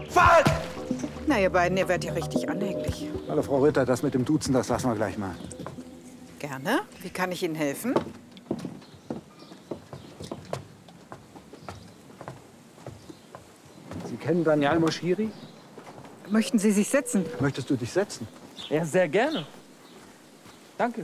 Fuck! Na, ihr beiden, ihr werdet ja richtig anhänglich. Hallo, Frau Ritter, das mit dem Duzen, das lassen wir gleich mal. Gerne. Wie kann ich Ihnen helfen? Sie kennen Daniel Moschiri? Möchten Sie sich setzen? Möchtest du dich setzen? Ja, sehr gerne. Danke.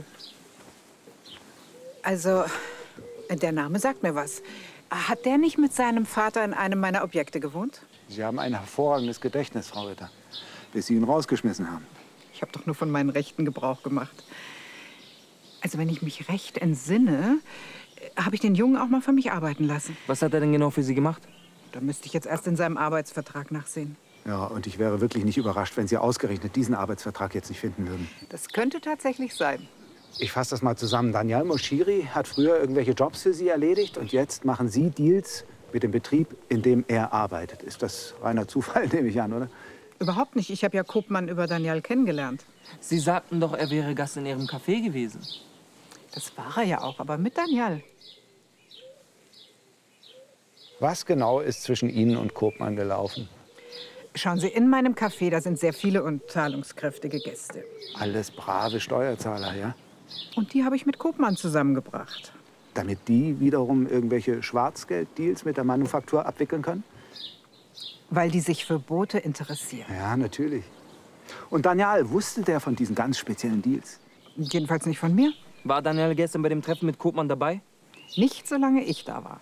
Also, der Name sagt mir was. Hat der nicht mit seinem Vater in einem meiner Objekte gewohnt? Sie haben ein hervorragendes Gedächtnis, Frau Ritter, bis Sie ihn rausgeschmissen haben. Ich habe doch nur von meinen Rechten Gebrauch gemacht. Also, wenn ich mich recht entsinne, habe ich den Jungen auch mal für mich arbeiten lassen. Was hat er denn genau für Sie gemacht? Da müsste ich jetzt erst in seinem Arbeitsvertrag nachsehen. Ja, und ich wäre wirklich nicht überrascht, wenn Sie ausgerechnet diesen Arbeitsvertrag jetzt nicht finden würden. Das könnte tatsächlich sein. Ich fasse das mal zusammen. Daniel Moschiri hat früher irgendwelche Jobs für Sie erledigt und jetzt machen Sie Deals mit dem Betrieb, in dem er arbeitet. Ist das reiner Zufall, nehme ich an, oder? Überhaupt nicht. Ich habe ja Koopmann über Daniel kennengelernt. Sie sagten doch, er wäre Gast in Ihrem Café gewesen. Das war er ja auch, aber mit Daniel. Was genau ist zwischen Ihnen und Koopmann gelaufen? Schauen Sie, in meinem Café, da sind sehr viele und zahlungskräftige Gäste. Alles brave Steuerzahler, ja? Und die habe ich mit Koopmann zusammengebracht. Damit die wiederum irgendwelche Schwarzgelddeals mit der Manufaktur abwickeln können? Weil die sich für Boote interessieren. Ja, natürlich. Und Daniel, wusste der von diesen ganz speziellen Deals? Jedenfalls nicht von mir. War Daniel gestern bei dem Treffen mit Koopmann dabei? Nicht, solange ich da war.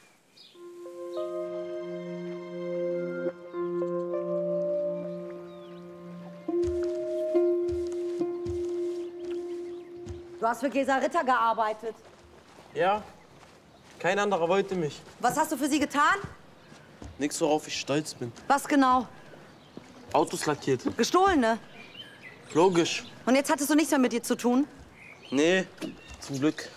Du hast für Gesa Ritter gearbeitet. Ja, kein anderer wollte mich. Was hast du für sie getan? Nichts, worauf ich stolz bin. Was genau? Autos lackiert. Gestohlene. Logisch. Und jetzt hattest du nichts mehr mit ihr zu tun? Nee, zum Glück.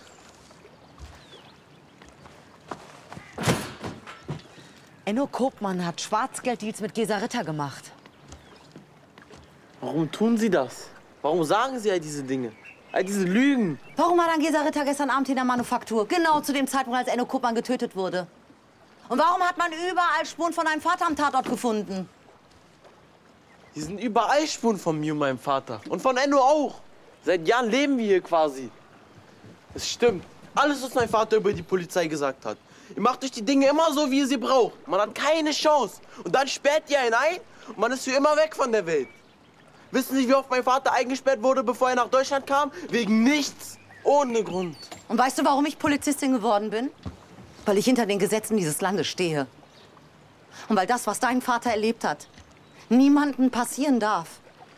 Enno Koopmann hat Schwarzgelddeals mit Gesa Ritter gemacht. Warum tun Sie das? Warum sagen Sie all diese Dinge? All diese Lügen? Warum war dann Gesa Ritter gestern Abend in der Manufaktur? Genau zu dem Zeitpunkt, als Enno Koopmann getötet wurde. Und warum hat man überall Spuren von deinem Vater am Tatort gefunden? Hier sind überall Spuren von mir und meinem Vater. Und von Enno auch. Seit Jahren leben wir hier quasi. Es stimmt. Alles, was mein Vater über die Polizei gesagt hat. Ihr macht euch die Dinge immer so, wie ihr sie braucht. Man hat keine Chance. Und dann sperrt ihr einen ein und man ist für immer weg von der Welt. Wissen Sie, wie oft mein Vater eingesperrt wurde, bevor er nach Deutschland kam? Wegen nichts. Ohne Grund. Und weißt du, warum ich Polizistin geworden bin? Weil ich hinter den Gesetzen dieses Landes stehe. Und weil das, was dein Vater erlebt hat, niemandem passieren darf.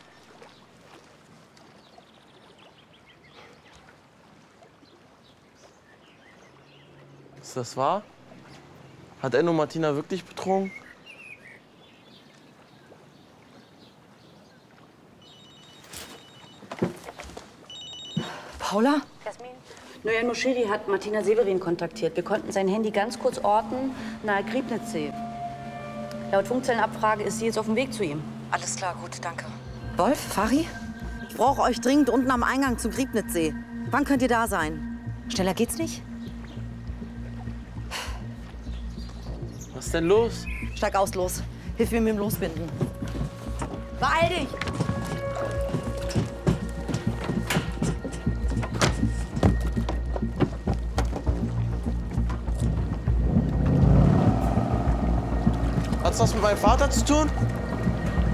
Ist das wahr? Hat Enno Martina wirklich betrogen? Paula? Jasmin? Noel Moschiri hat Martina Severin kontaktiert. Wir konnten sein Handy ganz kurz orten, nahe Griebnitzsee. Laut Funkzellenabfrage ist sie jetzt auf dem Weg zu ihm. Alles klar, gut, danke. Wolf, Fari? Ich brauche euch dringend unten am Eingang zum Griebnitzsee. Wann könnt ihr da sein? Schneller geht's nicht? Was ist denn los? Steig aus, los. Hilf mir mit dem Losbinden. Beeil dich! Hat's was mit meinem Vater zu tun?